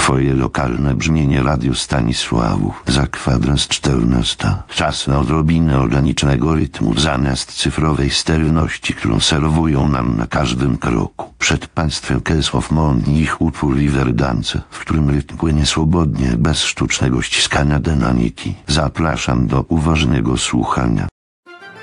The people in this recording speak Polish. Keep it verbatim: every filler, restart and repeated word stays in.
Twoje lokalne brzmienie Radio Stanisławów. Za kwadras czternasta. Czas na odrobinę organicznego rytmu zamiast cyfrowej sterylności, którą serwują nam na każdym kroku. Przed Państwem Kesław Mond i ich utwór Riverdance, w którym rytm płynie swobodnie, bez sztucznego ściskania dynamiki. Zapraszam do uważnego słuchania.